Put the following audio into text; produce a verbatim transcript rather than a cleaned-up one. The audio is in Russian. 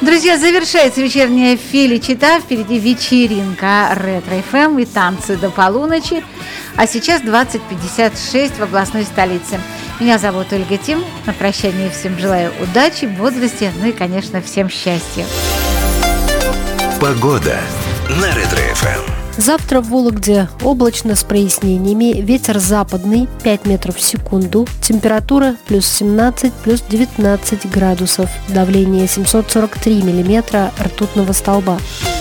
Друзья, завершается вечерняя Фили-чита. Впереди вечеринка Ретро-эф эм и танцы до полуночи. А сейчас двадцать пятьдесят шесть в областной столице. Меня зовут Ольга Тим. На прощание всем желаю удачи, бодрости, ну и, конечно, всем счастья. Погода на Ретро-эф эм. Завтра в Вологде облачно с прояснениями, ветер западный пять метров в секунду, температура плюс семнадцать, плюс девятнадцать градусов, давление семьсот сорок три миллиметра ртутного столба.